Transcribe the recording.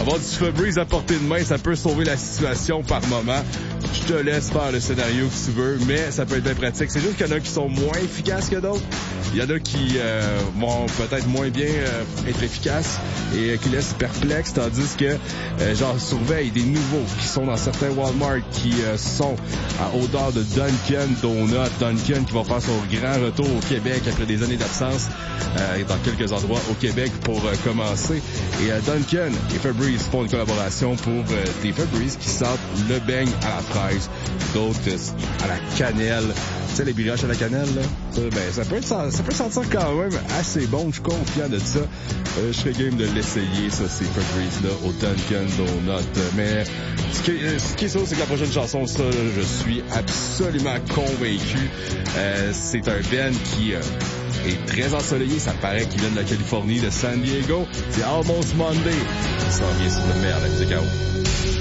Avoir du Febreze à portée de main, ça peut sauver la situation par moment. Je te laisse faire le scénario que tu veux, mais ça peut être bien pratique. C'est juste qu'il y en a qui sont moins efficaces que d'autres. Il y en a qui vont peut-être moins bien être efficaces et qui laissent perplexes, tandis que j'en surveille des nouveaux qui sont dans certains Walmart, qui sont à odeur de Dunkin' Donut. Dunkin' qui va faire son grand retour au Québec après des années d'absence dans quelques endroits au Québec pour commencer. Et Dunkin' et Febreze font une collaboration pour des Febreze qui sentent le beigne à la fraise, d'autres à la cannelle. Tu sais, les brioches à la cannelle, là, ça peut sentir quand même assez bon. Je suis confiant de ça. Je serais game de l'essayer, ça, ces Febreze-là, au Dunkin' Donut. Mais ce qui est sûr, c'est que la prochaine chanson, ça, je suis absolument convaincu. C'est un band qui est très ensoleillé. Ça paraît qu'il vient de la Californie, de San Diego. C'est Almost Monday. Ça vient sur le meilleur de la musique à eau.